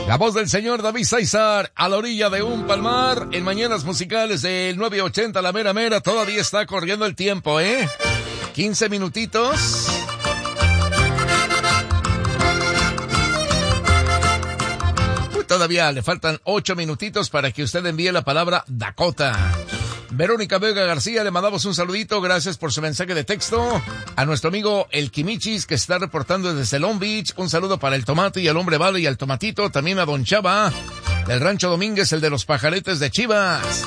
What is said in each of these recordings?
La voz del señor David César a la orilla de un palmar en Mañanas Musicales del 980 La Mera Mera. Todavía está corriendo el tiempo, 15 minutitos. Todavía le faltan 8 minutitos para que usted envíe la palabra Dakota. Verónica Vega García, le mandamos un saludito, gracias por su mensaje de texto. A nuestro amigo El Quimichis, que está reportando desde Long Beach, un saludo para el Tomate y al Hombre Vale y al Tomatito, también a Don Chava, del Rancho Domínguez, el de los pajaretes de Chivas.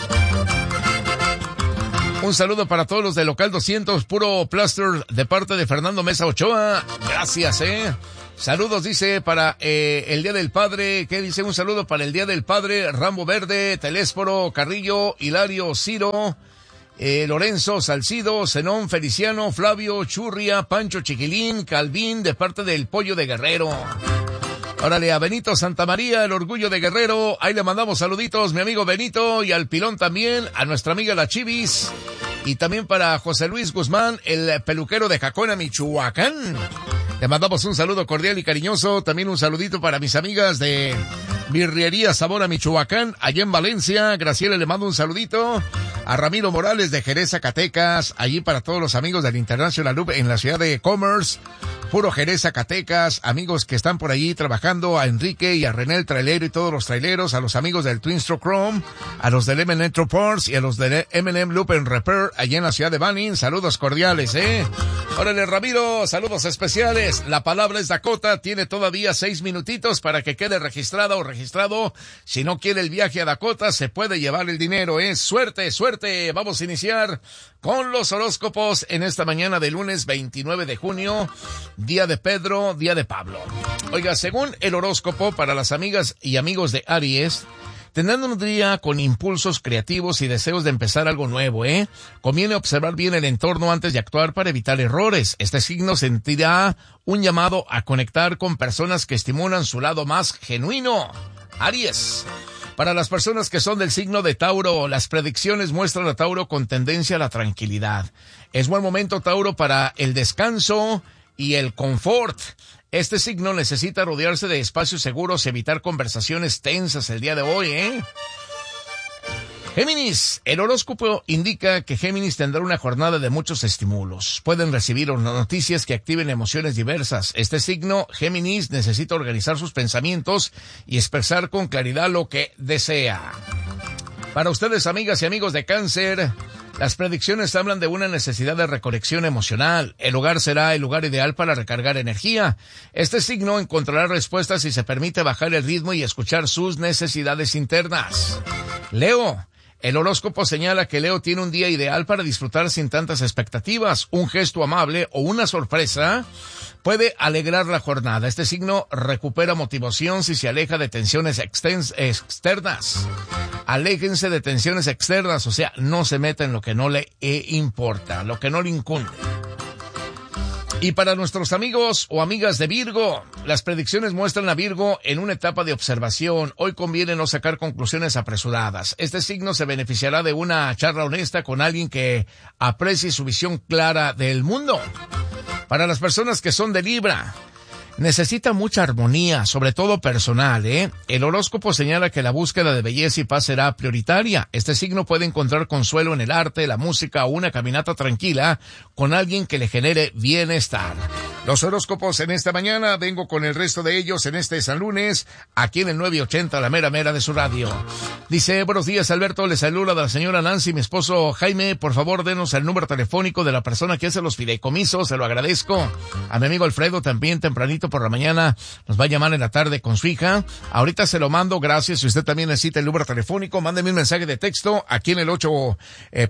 Un saludo para todos los de Local 200, Puro Plaster, de parte de Fernando Mesa Ochoa, gracias, Saludos, dice, para el Día del Padre. ¿Qué dice? Un saludo para el Día del Padre. Rambo Verde, Telésforo, Carrillo, Hilario, Ciro, Lorenzo, Salcido, Zenón, Feliciano, Flavio, Churria, Pancho Chiquilín, Calvín, de parte del Pollo de Guerrero. Órale, a Benito Santamaría, el Orgullo de Guerrero. Ahí le mandamos saluditos, mi amigo Benito, y al Pilón también, a nuestra amiga La Chivis. Y también para José Luis Guzmán, el peluquero de Jacona, Michoacán. Le mandamos un saludo cordial y cariñoso. También un saludito para mis amigas de Birrería Sabor a Michoacán, allá en Valencia. Graciela le mando un saludito. A Ramiro Morales de Jerez, Zacatecas. Allí para todos los amigos del International Loop en la ciudad de Commerce. Puro Jerez, Zacatecas. Amigos que están por allí trabajando. A Enrique y a René el trailero y todos los traileros. A los amigos del Twin Stroke Chrome. A los del M&M Parts y a los del M&M Loop and Repair allá en la ciudad de Banning. Saludos cordiales, Órale, Ramiro, saludos especiales. La palabra es Dakota, tiene todavía 6 minutitos para que quede registrada o registrado. Si no quiere el viaje a Dakota, se puede llevar el dinero, Suerte, suerte. Vamos a iniciar con los horóscopos en esta mañana de lunes 29 de junio, día de Pedro, día de Pablo. Oiga, según el horóscopo, para las amigas y amigos de Aries, tendrán un día con impulsos creativos y deseos de empezar algo nuevo, Conviene observar bien el entorno antes de actuar para evitar errores. Este signo sentirá un llamado a conectar con personas que estimulan su lado más genuino. Aries. Para las personas que son del signo de Tauro, las predicciones muestran a Tauro con tendencia a la tranquilidad. Es buen momento, Tauro, para el descanso y el confort. Este signo necesita rodearse de espacios seguros y evitar conversaciones tensas el día de hoy, Géminis, el horóscopo indica que Géminis tendrá una jornada de muchos estímulos. Pueden recibir noticias que activen emociones diversas. Este signo, Géminis, necesita organizar sus pensamientos y expresar con claridad lo que desea. Para ustedes, amigas y amigos de Cáncer, las predicciones hablan de una necesidad de reconexión emocional. El hogar será el lugar ideal para recargar energía. Este signo encontrará respuestas si se permite bajar el ritmo y escuchar sus necesidades internas. Leo, el horóscopo señala que Leo tiene un día ideal para disfrutar sin tantas expectativas. Un gesto amable o una sorpresa puede alegrar la jornada. Este signo recupera motivación si se aleja de tensiones externas. Aléjense de tensiones externas, o sea, no se meta en lo que no le importa, lo que no le incumbe. Y para nuestros amigos o amigas de Virgo, las predicciones muestran a Virgo en una etapa de observación. Hoy conviene no sacar conclusiones apresuradas. Este signo se beneficiará de una charla honesta con alguien que aprecie su visión clara del mundo. Para las personas que son de Libra, necesita mucha armonía, sobre todo personal, El horóscopo señala que la búsqueda de belleza y paz será prioritaria. Este signo puede encontrar consuelo en el arte, la música o una caminata tranquila con alguien que le genere bienestar. Los horóscopos en esta mañana, vengo con el resto de ellos en este San Lunes, aquí en el 980, la mera mera de su radio. Dice, buenos días, Alberto, le saluda la señora Nancy, mi esposo Jaime, por favor denos el número telefónico de la persona que hace los fideicomisos, se lo agradezco. A mi amigo Alfredo también tempranito por la mañana, nos va a llamar en la tarde con su hija. Ahorita se lo mando, gracias. Si usted también necesita el número telefónico, mándeme un mensaje de texto aquí en el en el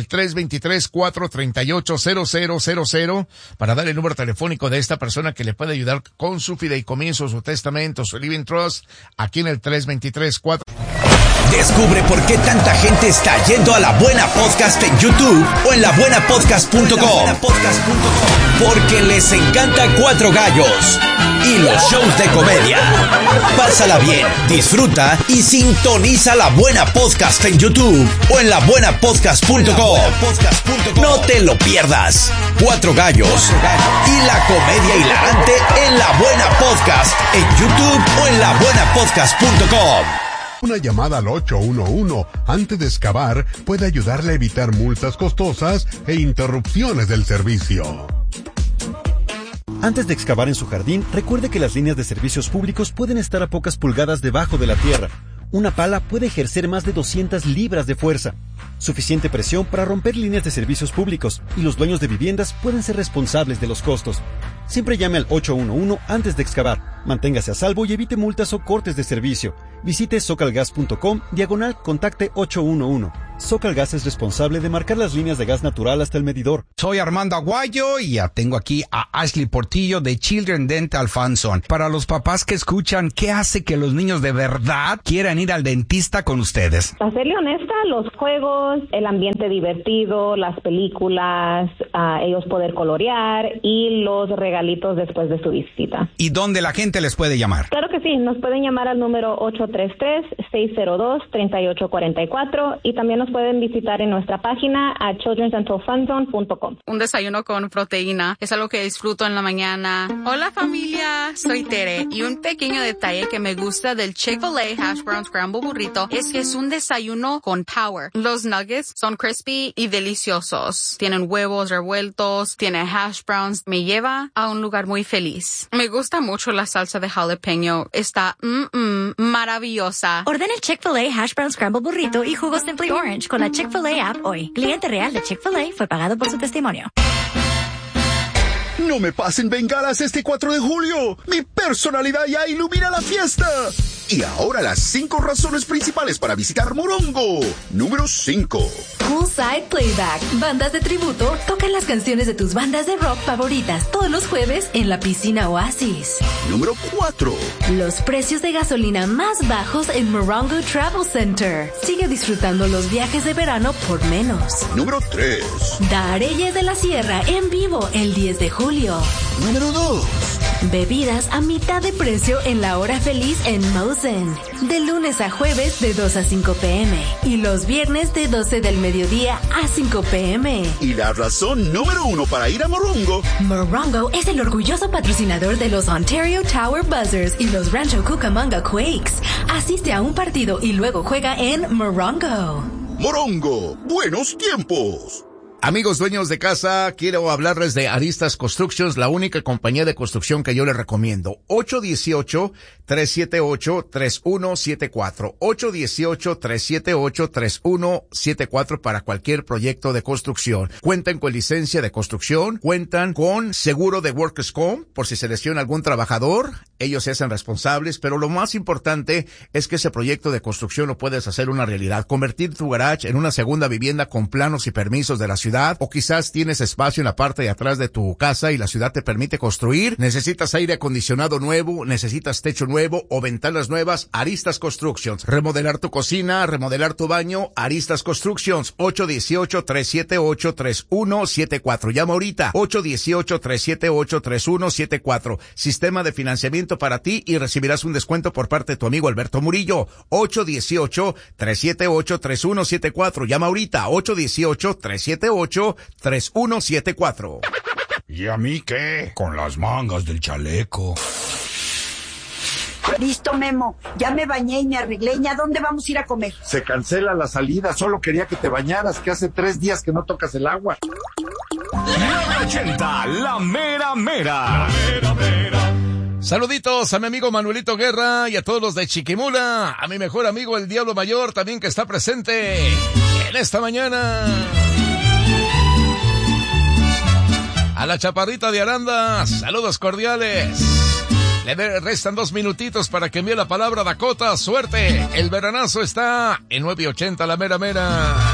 323-438-0000 para dar el número telefónico de esta persona que le puede ayudar con su fideicomiso, su testamento, su living trust, aquí en el 323-4. Descubre por qué tanta gente está yendo a La Buena Podcast en YouTube o en labuenapodcast.com. Porque les encanta Cuatro Gallos y los shows de comedia. Pásala bien, disfruta y sintoniza La Buena Podcast en YouTube o en labuenapodcast.com. No te lo pierdas. Cuatro Gallos y la comedia hilarante en La Buena Podcast en YouTube o en labuenapodcast.com. Una llamada al 811 antes de excavar puede ayudarle a evitar multas costosas e interrupciones del servicio. Antes de excavar en su jardín, recuerde que las líneas de servicios públicos pueden estar a pocas pulgadas debajo de la tierra. Una pala puede ejercer más de 200 libras de fuerza. Suficiente presión para romper líneas de servicios públicos, y los dueños de viviendas pueden ser responsables de los costos. Siempre llame al 811 antes de excavar. Manténgase a salvo y evite multas o cortes de servicio. Visite socalgas.com/contacte 811. Socalgas es responsable de marcar las líneas de gas natural hasta el medidor. Soy Armando Aguayo y ya tengo aquí a Ashley Portillo de Children Dental Funson. Para los papás que escuchan, ¿qué hace que los niños de verdad quieran ir al dentista con ustedes? Para serle honesta, los juegos, el ambiente divertido, las películas, ellos poder colorear y los regalitos después de su visita. ¿Y dónde la gente les puede llamar? Claro que sí, nos pueden llamar al número 833-602-3844 y también nos pueden visitar en nuestra página a childrendentalfunzone.com. Un desayuno con proteína es algo que disfruto en la mañana. Hola familia, soy Tere y un pequeño detalle que me gusta del Chick-fil-A Hash Brown Scramble Burrito es que es un desayuno con power. Los nuggets son crispy y deliciosos. Tienen huevos revueltos, tiene hash browns. Me lleva a un lugar muy feliz. Me gusta mucho la salsa de jalapeño. Está maravillosa. Ordena el Chick-fil-A Hash Brown Scramble Burrito y jugo Simply Orange con la Chick-fil-A app hoy. Cliente real de Chick-fil-A fue pagado por su testimonio. No me pasen bengalas este 4 de julio. Mi personalidad ya ilumina la fiesta. Y ahora las 5 razones principales para visitar Morongo. Número 5. Poolside Playback. Bandas de tributo tocan las canciones de tus bandas de rock favoritas todos los jueves en la piscina Oasis. Número 4. Los precios de gasolina más bajos en Morongo Travel Center. Sigue disfrutando los viajes de verano por menos. Número 3. Dareyes de la Sierra en vivo el 10 de julio. Número 2. Bebidas a mitad de precio en la hora feliz en Mosen. De lunes a jueves de 2 a 5 p.m. Y los viernes de 12 del mediodía a 5 p.m. Y la razón número 1 para ir a Morongo. Morongo es el orgulloso patrocinador de los Ontario Tower Buzzers y los Rancho Cucamonga Quakes. Asiste a un partido y luego juega en Morongo. Morongo, buenos tiempos. Amigos dueños de casa, quiero hablarles de Aristas Constructions, la única compañía de construcción que yo les recomiendo. 818-378-3174. 818-378-3174 para cualquier proyecto de construcción. Cuentan con licencia de construcción, cuentan con seguro de Workers' Comp, por si se lesiona algún trabajador, ellos se hacen responsables, pero lo más importante es que ese proyecto de construcción lo puedes hacer una realidad. Convertir tu garage en una segunda vivienda con planos y permisos de la ciudad, o quizás tienes espacio en la parte de atrás de tu casa y la ciudad te permite construir, necesitas aire acondicionado nuevo, necesitas techo nuevo o ventanas nuevas, Aristas Constructions. Remodelar tu cocina, remodelar tu baño, Aristas Constructions. 818-378-3174. Llama ahorita. 818-378-3174. Sistema de financiamiento para ti y recibirás un descuento por parte de tu amigo Alberto Murillo. 818-378-3174. Llama ahorita. 818-378-3174. ¿Y a mí qué? Con las mangas del chaleco. Listo, Memo. Ya me bañé y me arreglé. ¿Y a dónde vamos a ir a comer? Se cancela la salida. Solo quería que te bañaras, que hace 3 días que no tocas el agua. 980, la mera mera. La mera mera. Saluditos a mi amigo Manuelito Guerra y a todos los de Chiquimula. A mi mejor amigo el Diablo Mayor también que está presente en esta mañana. A la chaparrita de Aranda, saludos cordiales. Le restan 2 minutitos para que envíe la palabra Dakota. Suerte, el veranazo está en 980, la mera mera.